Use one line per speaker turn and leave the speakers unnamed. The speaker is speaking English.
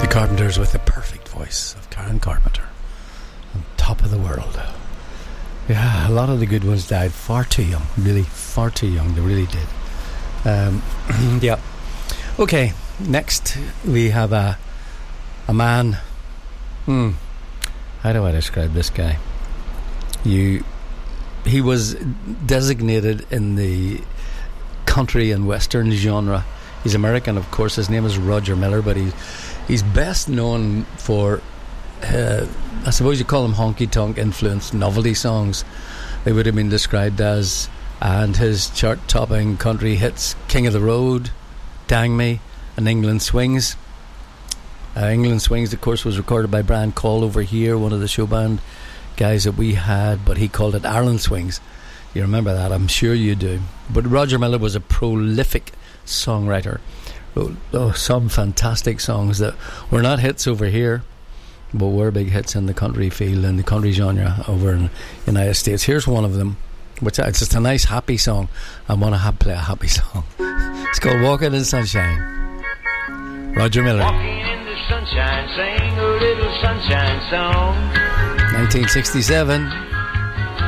Carpenters with the perfect voice of Karen Carpenter on Top of the World. Yeah, a lot of the good ones died far too young, really far too young. They really did. Yeah. Okay, next we have a man. How do I describe this guy? He was designated in the country and western genre. He's American, of course. His name is Roger Miller, but he's best known for, I suppose you call them honky-tonk influenced novelty songs. They would have been described as, and his chart-topping country hits King of the Road, Dang Me, and England Swings. England Swings, of course, was recorded by Brian Call over here, one of the show band guys that we had, but he called it Ireland Swings. You remember that, I'm sure you do. But Roger Miller was a prolific songwriter. Some fantastic songs that were not hits over here, but were big hits in the country field and the country genre over in the United States. Here's one of them, which it's just a nice happy song. I want to play a happy song. It's called Walking in the Sunshine. Roger Miller.
Walking in the sunshine, sing a little sunshine song.
1967.